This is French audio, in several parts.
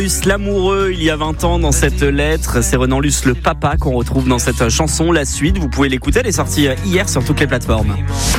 L'amoureux, il y a 20 ans dans cette lettre, c'est Renan Luce le papa qu'on retrouve dans cette chanson. La suite, vous pouvez l'écouter, elle est sortie hier sur toutes les plateformes.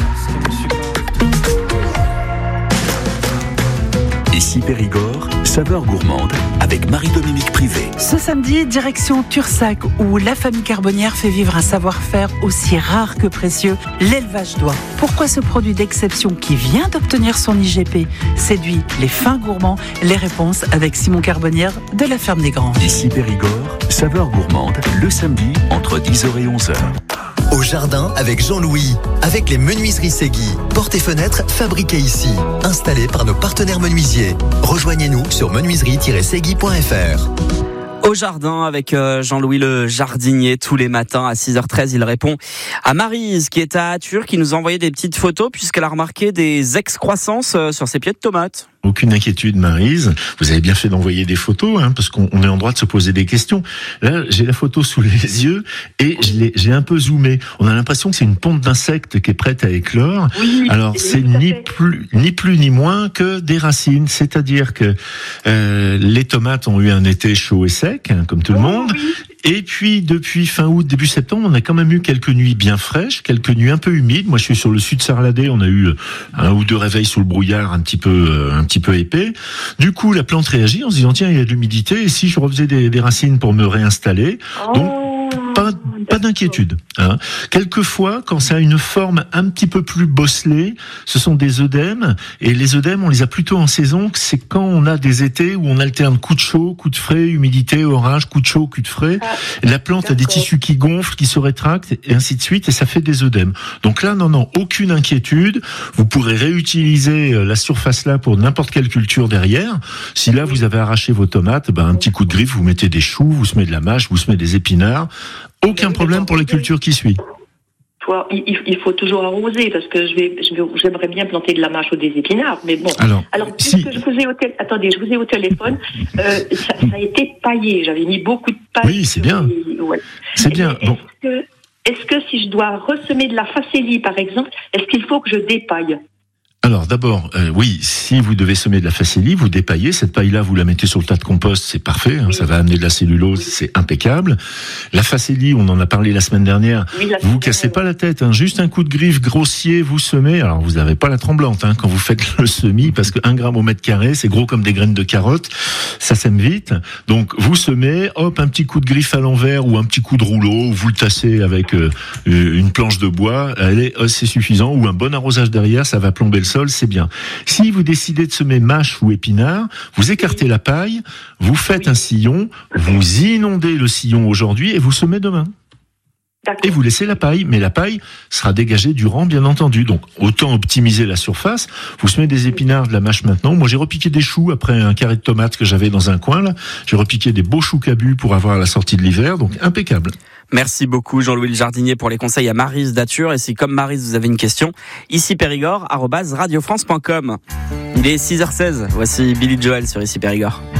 Ici Périgord, saveur gourmande avec Marie-Dominique Privé. Ce samedi, direction Tursac, où la famille Carbonnière fait vivre un savoir-faire aussi rare que précieux, l'élevage d'oies. Pourquoi ce produit d'exception qui vient d'obtenir son IGP séduit les fins gourmands? Les réponses avec Simon Carbonnière de la Ferme des Granges. Ici Périgord, saveur gourmande, le samedi entre 10h et 11h. Au jardin avec Jean-Louis, avec les menuiseries Segui. Portes et fenêtres fabriquées ici, installées par nos partenaires menuisiers. Rejoignez-nous sur menuiserie-segui.fr. Au jardin avec Jean-Louis le jardinier tous les matins à 6h13. Il répond à Maryse qui est à Attur, qui nous a envoyé des petites photos puisqu'elle a remarqué des excroissances sur ses pieds de tomates. Aucune inquiétude, Maryse. Vous avez bien fait d'envoyer des photos, parce qu'on est en droit de se poser des questions. Là, j'ai la photo sous les yeux et j'ai un peu zoomé. On a l'impression que c'est une ponte d'insectes qui est prête à éclore. Oui, alors, c'est ni plus ni moins que des racines. C'est-à-dire que les tomates ont eu un été chaud et sec, comme tout le monde. Oui. Et puis, depuis fin août, début septembre, on a quand même eu quelques nuits bien fraîches, quelques nuits un peu humides. Moi, je suis sur le sud Sarladé. On a eu un ou deux réveils sous le brouillard un petit peu épais. Du coup, la plante réagit en se disant, tiens, il y a de l'humidité. Et si je refaisais des racines pour me réinstaller? Donc, pas d'inquiétude. Quelquefois, quand ça a une forme un petit peu plus bosselée, ce sont des œdèmes. Et les œdèmes, on les a plutôt en saison. C'est quand on a des étés où on alterne coup de chaud, coup de frais, humidité, orage, coup de chaud, coup de frais. La plante a des tissus qui gonflent, qui se rétractent, et ainsi de suite, et ça fait des œdèmes. Donc là, non, aucune inquiétude. Vous pourrez réutiliser la surface là pour n'importe quelle culture derrière. Si là, vous avez arraché vos tomates, un petit coup de griffe, vous mettez des choux, vous semez de la mâche, vous semez des épinards. Aucun problème pour les cultures qui suivent. Il faut toujours arroser parce que j'aimerais bien planter de la mâche ou des épinards, mais bon. Alors puisque je vous ai au téléphone, ça a été paillé. J'avais mis beaucoup de paille. Oui, c'est bien. C'est bien. Est-ce que si je dois ressemer de la facélie, par exemple, est-ce qu'il faut que je dépaille? Alors d'abord, oui, si vous devez semer de la facélie, vous dépaillez. Cette paille-là, vous la mettez sur le tas de compost, c'est parfait. Ça va amener de la cellulose, c'est impeccable. La facélie, on en a parlé la semaine dernière. Vous cassez pas la tête, juste un coup de griffe grossier, vous semez. Alors vous n'avez pas la tremblante quand vous faites le semis, parce que 1 gramme au mètre carré, c'est gros comme des graines de carottes. Ça sème vite. Donc vous semez, hop, un petit coup de griffe à l'envers ou un petit coup de rouleau, vous le tassez avec une planche de bois. C'est suffisant. Ou un bon arrosage derrière, ça va plomber le sol, c'est bien. Si vous décidez de semer mâche ou épinard, vous écartez la paille, vous faites un sillon, vous inondez le sillon aujourd'hui et vous semez demain. Et vous laissez la paille, mais la paille sera dégagée du rang, bien entendu. Donc, autant optimiser la surface. Vous semez des épinards, de la mâche maintenant. Moi, j'ai repiqué des choux après un carré de tomates que j'avais dans un coin, là. J'ai repiqué des beaux choux cabus pour avoir la sortie de l'hiver. Donc, impeccable. Merci beaucoup, Jean-Louis le jardinier, pour les conseils à Maryse d'Attur. Et si, comme Maryse, vous avez une question, ici Périgord, @radiofrance.com. Il est 6h16. Voici Billy Joel sur Ici Périgord.